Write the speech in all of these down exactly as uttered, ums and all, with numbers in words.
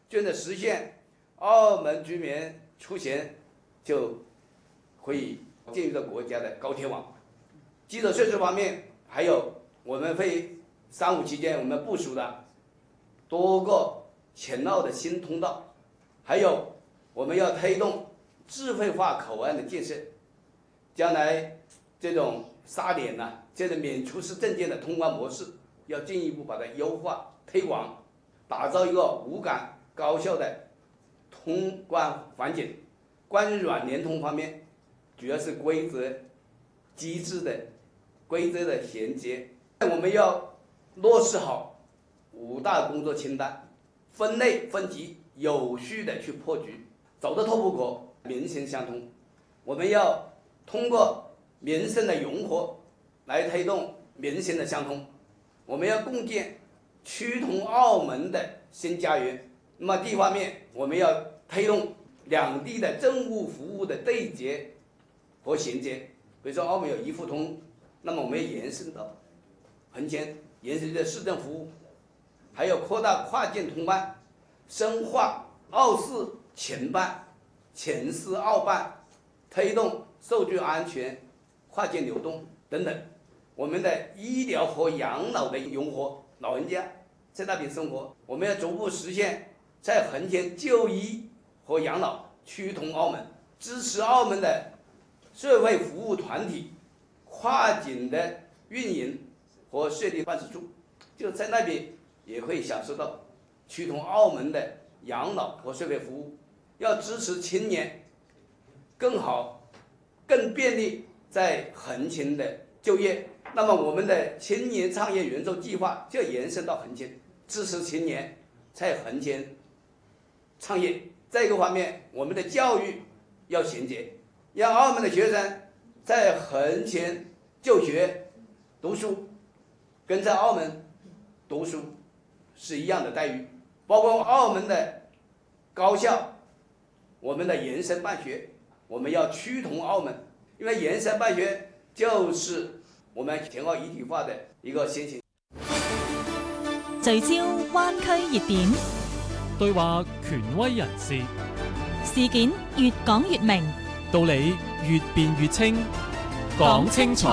真的实现澳门居民出行就会进入到国家的高铁网。基础设施方面，还有我们会三五期间我们部署的多个前澳的新通道，还有我们要推动智慧化口岸的建设，将来这种沙点呢、啊，这个免出示证件的通关模式，要进一步把它优化推广，打造一个无感高效的通关环境。关于软联通方面，主要是规则机制的规则的衔接，我们要落实好五大工作清单，分类分级，有序的去破局，走得脱不可，民心相通。我们要通过民生的融合来推动民心的相通，我们要共建趋同澳门的新家园。那么第一方面，我们要推动两地的政务服务的对接和衔接。比如说澳门有一互通，那么我们要延伸到横前，延伸到市政服务，还有扩大跨境通办，深化澳市前办、前市澳办，推动数据安全、跨境流动等等。我们的医疗和养老的融合，老人家在那边生活，我们要逐步实现在横前就医和养老趋同澳门，支持澳门的社会服务团体跨境的运营和设立办事处，就在那边也会享受到趋同澳门的养老和社会服务。要支持青年更好、更便利在横前的就业，那么我们的青年创业援助计划就延伸到横前，支持青年在横前创业。在一个方面，我们的教育要衔接，让澳门的学生在横前就学读书，跟在澳门读书是一样的待遇。包括澳门的高校，我们的延伸办学，我们要趋同澳門，因為延伸辦學就是我們前澳一體化的一個先行。 聚焦灣區熱點， 對話權威人士， 事件越講越明， 道理越辯越清，講清楚。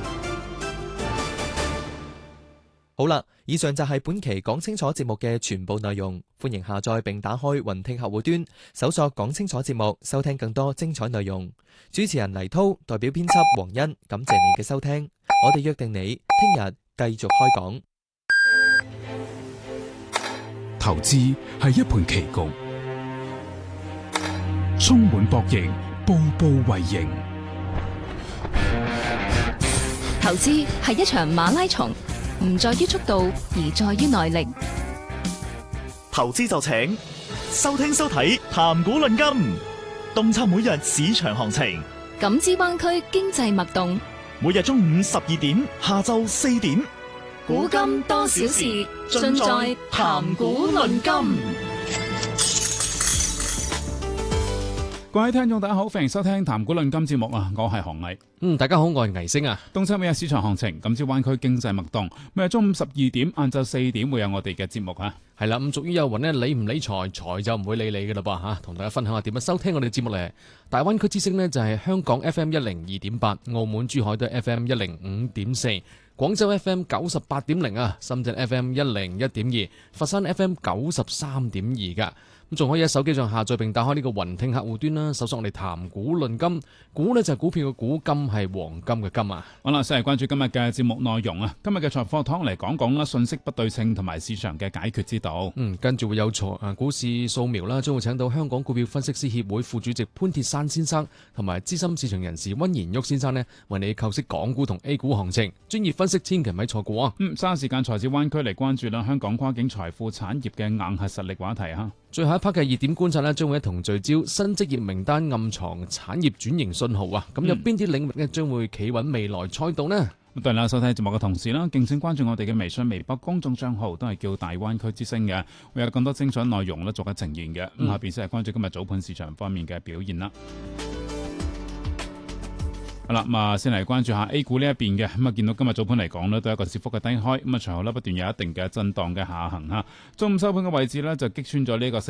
好啦，以上就係本期講清楚節目嘅全部內容。歡迎下載並打開雲聽客戶端，搜索講清楚節目，收聽更多精彩內容。主持人黎濤代表編輯黃欣，感謝你嘅收聽。我哋約定你聽日繼續開講。 投資係一盤棋局，充滿博弈，步步為營。 投資係一場馬拉松，唔在於速度，而在於耐力。 投資就請收聽收睇談股論金，洞察每日市場行情， 感知灣區經濟脈動。 每日中午十二點，下晝四點， 古今多少事，盡在談股論金。 各位聽眾大家好，歡迎收聽談股論金節目啊！我係韓毅。 嗯，大家好，我係倪星啊。 洞察每日市場行情，感知灣區經濟脈動。每日中午十二點，晏晝四點會有我哋嘅節目啊。 係啦，咁俗語有云呢，理唔理財，財就唔會理你噶啦噃吓。同大家分享下點樣收聽我哋節目咧。大灣區之聲呢，就係香港 F M 一零二點八，澳門珠海都係 F M 一零五點四，廣州 F M 九十八點零啊，深圳 F M 一零一點二，佛山 F M 九十三點二噶。咁仲可以喺手機上下載並打開呢個雲聽客戶端啦，搜索我哋談股論金，股呢就係股票嘅股，金係黃金嘅金啊。 好啦，先嚟關注今日嘅節目內容啊。今日嘅財貨湯嚟講講啦，信息不對稱同埋市場嘅解決之道。 嗯，跟住會有財啊股市掃描啦，將會請到香港股票分析師協會副主席潘鐵山先生同埋資深市場人士溫賢旭先生呢，為你構析港股同 A 股行情，專業分析千祈唔咪錯過啊。 嗯，嘥時間財智灣區嚟關注啦，香港跨境財富產業嘅硬核實力話題啊。 最後一 part 嘅熱點觀察呢，將會一同聚焦新職業名單暗藏產業轉型信號啊！咁有邊啲領域呢將會企穩未來賽道呢？ 咁對啦，收睇節目嘅同時啦，敬請關注我哋嘅微信、微博公眾帳號，都係叫大灣區之聲嘅，會有更多精彩內容咧，逐一呈現嘅。咁、嗯、下邊先係關注今日早盤市場方面嘅表現啦。好啦，咁啊，先嚟關注下 A 股呢一邊嘅，咁啊，見到今日早盤嚟講呢都係一個小幅嘅低開，咁啊，隨後呢不斷有一定嘅震盪嘅下行嚇。中午收盤嘅位置呢，就擊穿咗呢個